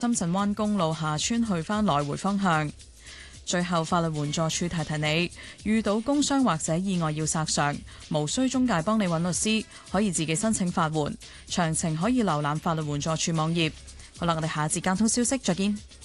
深圳灣公路下村去返來回方向。最後，法律援助處提提你，遇到工傷或者意外要索償，無需中介幫你揾律師，可以自己申請法援。詳情可以瀏覽法律援助處網頁。好啦，我哋下節交通消息再見。